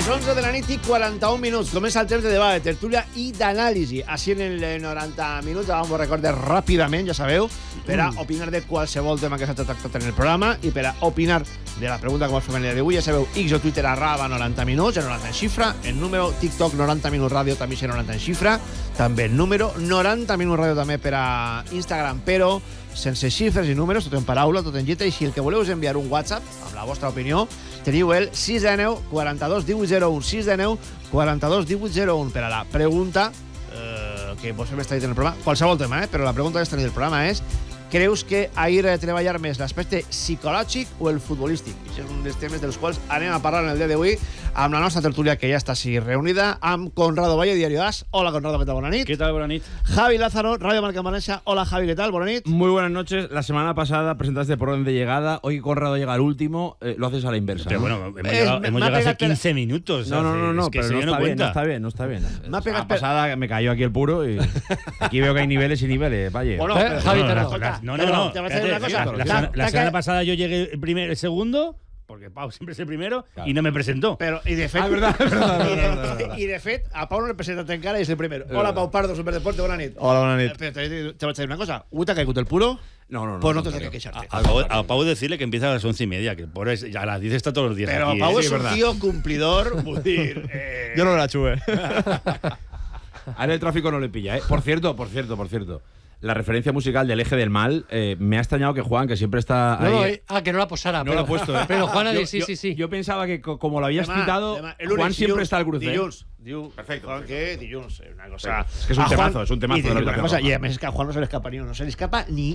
Les 11 de la nit i 41 minuts. Comença el temps de debat, de tertúlia i d'anàlisi. Així en el 90 minuts, vam recordar ràpidament, ja sabeu, per a opinar de qualsevol tema que s'ha tractat en el programa i per a opinar de la pregunta que vos fem el dia d'avui. Ja sabeu, X o Twitter @90 minuts, en 90 en xifra, en número TikTok 90 minuts ràdio també és 90 en xifra, també el número 90 minuts ràdio també per a Instagram, però sense xifres i números, tot en paraula, tot en lletra, i si el que voleu és enviar un WhatsApp amb la vostra opinió, teniu el 619 42 1801, 619 42 1801 per a la pregunta que vos hem estat dit en el programa, qualsevol tema, però la pregunta que està en el programa és: creus que ahir treballar més l'aspecte psicològic o el futbolístic? I és un dels temes dels quals anem a parlar en el dia d'avui amb la nostra tertúlia, que ja està així reunida, amb Conrado Valle, Diario AS. Hola, Conrado, ¿qué tal? Bona nit. ¿Qué tal? Buena nit. Javi Lázaro, Radio Marca Valencia. Hola, Javi, ¿qué tal? Buena nit. Muy buenas noches. La semana pasada presentaste por orden de llegada. Hoy Conrado llega al último. Lo haces a la inversa. Pero ¿no? bueno, hemos llegado hace 15 minutos. No, es que pero se no dio está bien, cuenta. no está bien. Me ha La pegado- semana pasada me cayó aquí el puro y aquí veo que hay niveles y niveles. Vaya. Bueno, Javi, No, te voy a decir una cosa. La semana pasada yo llegué el segundo, porque Pau siempre es el primero, Claro. y no me presentó. Però, i de fet, verdad. i de fet, a Pau no el presentat encara i és el primer. Hola, Pau Pardo, Superdeporte, bona nit. Hola, buena nit. Però te vaig dir una cosa. ¿Avui t'ha caigut el puro? No. Pues no tens que queixar-te. A Pau decirle que empieza a las 11:30, que por eso, ya a las 10 está todos los días Però aquí. Pau és sí, un verdad. tío cumplidor, vull dir... Yo no me la chuve. A él el tráfico no le pilla, ¿eh? Por cierto. La referencia musical del Eje del Mal, me ha extrañado que Juan, que siempre está ahí... que no la posara. No pero, lo ha puesto, ¿eh? Pero Juan ha Yo- dicho sí. Yo pensaba que como lo habías Demà, citado, el lunes, Juan siempre está al cruce. Dilluns. Perfecto. Juan, que dilluns. Una cosa... Es que es un A temazo, es un temazo I de la una habitación cosa, roja. i a més és que a Juan no se li escapa ni un. No se li escapa ni